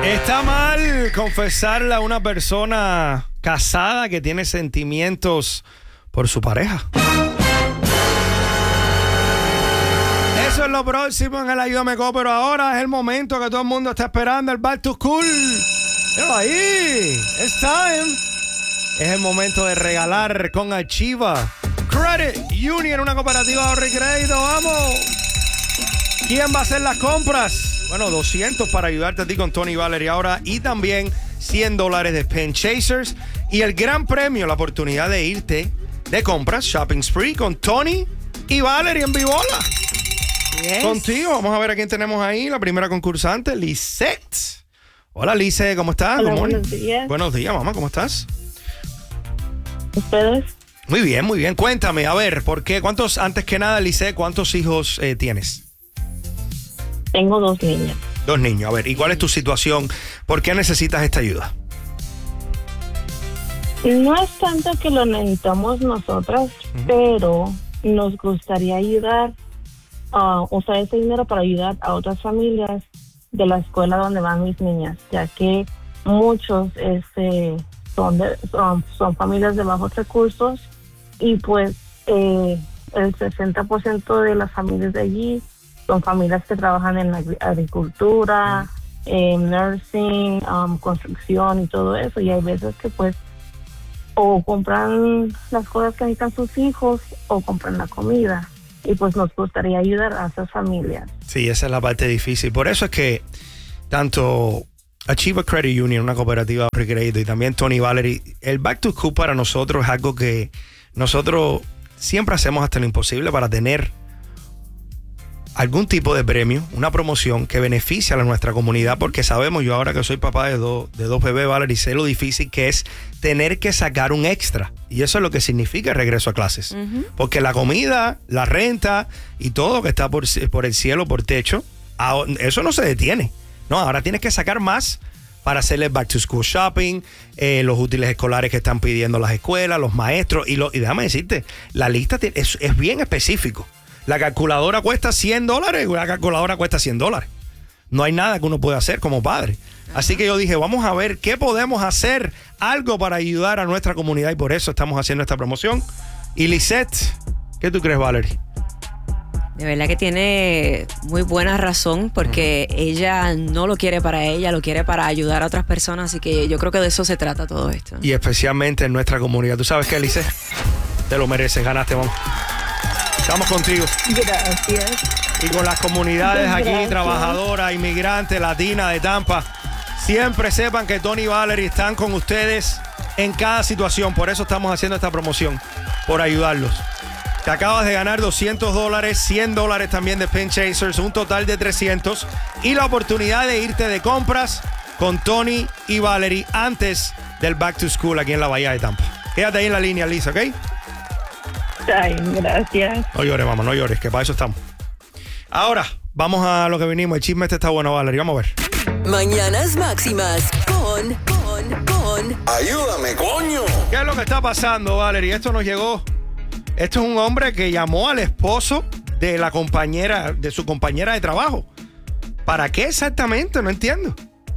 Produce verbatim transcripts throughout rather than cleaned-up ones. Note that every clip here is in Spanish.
Está mal confesarle a una persona casada que tiene sentimientos por su pareja. Eso es lo próximo en el Ayúdame Co, pero ahora es el momento que todo el mundo está esperando, el Back to School. Pero ahí, it's time. Es el momento de regalar con Achieva Credit Union, una cooperativa de ahorro y crédito. ¡Vamos! ¿Quién va a hacer las compras? Bueno, doscientos para ayudarte a ti con Tony y Valerie ahora, y también cien dólares de Pen Chasers y el gran premio, la oportunidad de irte de compras, shopping spree con Tony y Valerie en Vivola. Yes. Contigo, vamos a ver a quién tenemos ahí. La primera concursante, Lisette. Hola, Lice, ¿cómo estás? Hola, buenos días. Buenos días, mamá, ¿cómo estás? ¿Ustedes? Muy bien, muy bien. Cuéntame, a ver, ¿por qué? ¿Cuántos, antes que nada, Lice, cuántos hijos eh, tienes? Tengo dos niños. Dos niños, a ver, ¿y cuál es tu situación? ¿Por qué necesitas esta ayuda? No es tanto que lo necesitamos nosotras, uh-huh. pero nos gustaría ayudar, uh, usar ese dinero para ayudar a otras familias de la escuela donde van mis niñas, ya que muchos este, son, de, son, son familias de bajos recursos y pues eh, el sesenta por ciento de las familias de allí son familias que trabajan en la agricultura, en nursing, um, construcción y todo eso. Y hay veces que pues o compran las cosas que necesitan sus hijos o compran la comida. Y pues nos gustaría ayudar a esas familias. Sí, esa es la parte difícil. Por eso es que tanto Achieva Credit Union, una cooperativa de crédito, y también Tony y Valerie, el Back to School para nosotros es algo que nosotros siempre hacemos hasta lo imposible para tener algún tipo de premio, una promoción que beneficie a nuestra comunidad, porque sabemos, yo ahora que soy papá de dos, de dos bebés, Valerie, sé lo difícil que es tener que sacar un extra. Y eso es lo que significa el regreso a clases. Uh-huh. Porque la comida, la renta y todo que está por, por el cielo, por techo, eso no se detiene. No, ahora tienes que sacar más para hacerle back to school shopping, eh, los útiles escolares que están pidiendo las escuelas, los maestros. Y, lo, y déjame decirte, la lista es, es bien específico. La calculadora cuesta cien dólares, la calculadora cuesta cien dólares. No hay nada que uno pueda hacer como padre. Ajá. Así que yo dije, vamos a ver qué podemos hacer, algo para ayudar a nuestra comunidad, y por eso estamos haciendo esta promoción. Y Lisette, ¿qué tú crees, Valerie? De verdad que tiene muy buena razón, porque uh-huh. ella no lo quiere para ella, lo quiere para ayudar a otras personas, así que yo creo que de eso se trata todo esto. Y especialmente en nuestra comunidad. ¿Tú sabes qué, Lisette? Te lo mereces, ganaste, vamos. Estamos contigo. Gracias. Y con las comunidades Gracias. aquí, trabajadoras, inmigrantes, latinas de Tampa, siempre sepan que Tony y Valerie están con ustedes en cada situación. Por eso estamos haciendo esta promoción, por ayudarlos. Te acabas de ganar doscientos dólares, cien dólares también de Pen Chasers, un total de trescientos, y la oportunidad de irte de compras con Tony y Valerie antes del Back to School aquí en la Bahía de Tampa. Quédate ahí en la línea, Lisa, ¿ok? Ay, gracias. No llores, mamá, no llores, que para eso estamos. Ahora, vamos a lo que venimos. El chisme este está bueno, Valerie, vamos a ver. Mañanas Máximas con, con, con... Ayúdame, coño. ¿Qué es lo que está pasando, Valerie? Esto nos llegó. Esto es un hombre que llamó al esposo de la compañera, de su compañera de trabajo. ¿Para qué exactamente? No entiendo.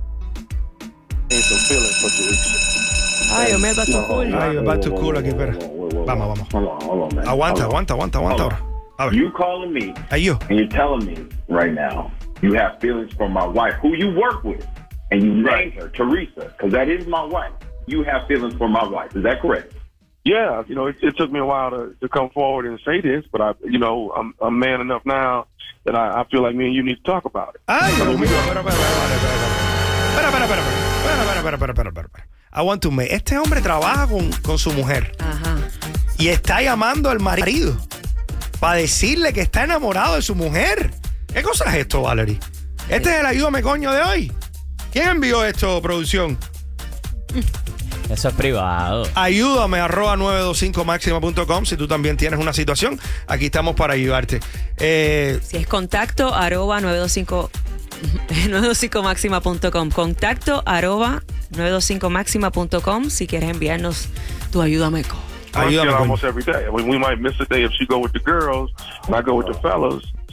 Ay, yo me back to cool. Ay, yo back to cool aquí, espera. Vamos, vamos. Hold on, hold on, man. Aguanta, Hold aguanta, aguanta, aguanta Hold ahora. A ver. You calling me Are you? and you're telling me right now you have feelings for my wife, who you work with, and you named her Teresa, because that is my wife. You have feelings for my wife. Is that correct? Yeah, you know, it, it took me a while to, to come forward and say this, but I, you know, I'm, I'm man enough now that I, I feel like me and you need to talk about it. Ay, Dios mío, espera, espera, espera, espera, espera, espera, espera, espera, espera, espera, espera, espera. Aguanta un mes. Este hombre trabaja con, con su mujer. Ajá. Y está llamando al marido para decirle que está enamorado de su mujer. ¿Qué cosa es esto, Valerie? Este es el Ayúdame Coño de hoy. ¿Quién envió esto, producción? Eso es privado. Ayúdame, arroba nueve dos cinco máxima punto com. Si tú también tienes una situación, aquí estamos para ayudarte. Eh, si es contacto, arroba nueve dos cinco máxima punto com. Contacto, arroba nueve dos cinco máxima punto com. Si quieres enviarnos tu Ayúdame Co. I see her almost every day. I mean, we might miss a day if she go with the girls and I go with the fellas.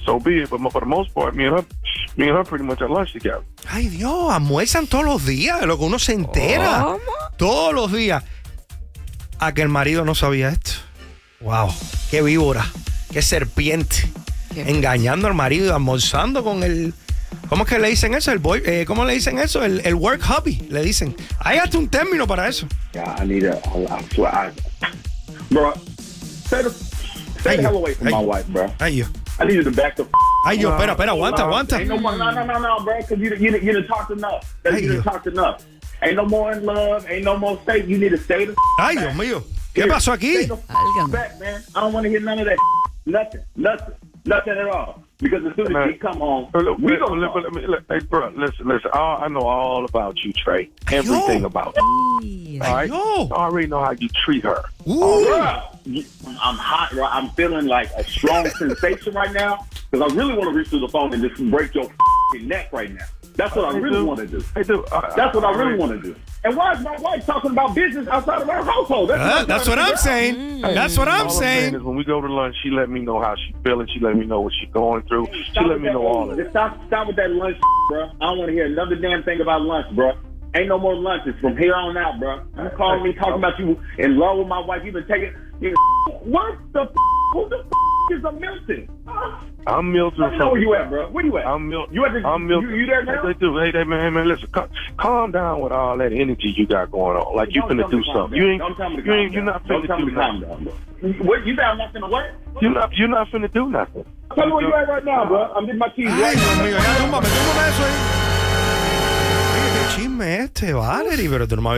so be it. But for the most part, me and her, me and her pretty much at lunch together. Ay, Dios, almuerzan todos los días, de lo que uno se entera. ¿Cómo? Todos los días. A que el marido no sabía esto. Wow, qué víbora, qué serpiente. Qué Engañando al marido y almorzando con el... ¿Cómo es que le dicen eso? El boy, eh, ¿Cómo le dicen eso? El, el work hobby, le dicen. Hay hasta un término para eso. Yeah, I need a. I, I swear, I, bro. Stay the, stay the hell away from Ay, my wife, bro. Ay, Dios. I need you to back the. Ay, Dios, espera, espera, aguanta, aguanta. Ain't no more, no, no, no, no, bro. Because you, you, you done talked enough. Ay, You done Dios. talked enough. Ain't no more in love. Ain't no more stay. You need to stay the. Ay, Dios mío. ¿Qué pasó aquí? Stay the Válgame. back, man. I don't want to hear none of that. Nothing. Nothing. Nothing at all. Because as soon as he come home, we gonna talk. Hey, bro, listen, listen. I, I know all about you, Trey. Everything Yo. about you. Ay, All right. Yo. I already know how you treat her. Ooh. Bruh, you- I'm hot, bro. I'm feeling like a strong sensation right now because I really want to reach through the phone and just break your f***ing neck right now. That's what I Hey, really dude. want to do. Hey, dude. I, That's what I really already- want to do. And why is my wife talking about business outside of our household? That's, Uh, that's what I'm saying. Mm. That's what I'm All I'm saying saying. is when we go to lunch, she let me know how she feeling. She let me know what she's going through. She Stop let with me that, know all of Just it. stop, stop with that lunch, bro. I don't want to hear another damn thing about lunch, bro. Ain't no more lunches from here on out, bro. You calling me talking about you in love with my wife? You been taking. You what the? F- who the f- is a Milton? I'm Milton. Let me know where you at, bro. Where you at? I'm Milton. You at the? I'm Milton. You, you there now? Hey, dude, hey, hey, man, hey, man, listen, calm, calm down with all that energy you got going on. Like you Don't finna tell me do to calm something. down. You ain't, Don't tell me to you calm ain't, you're down. not Don't finna tell me do to calm nothing. down, bro. What? You think I'm not finna what? You're not, you're not finna do nothing. Tell me where you at right now, bro. I'm getting my keys Ay, right Dios now. mío, ya túmbame, túmbame eso ahí. Oye, qué chisme este, Valerie, pero tú no me habías